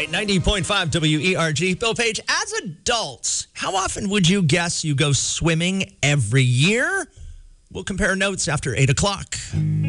right, 90.5 WERG. Bill Page, as adults, how often would you guess you go swimming every year? We'll compare notes after 8 o'clock.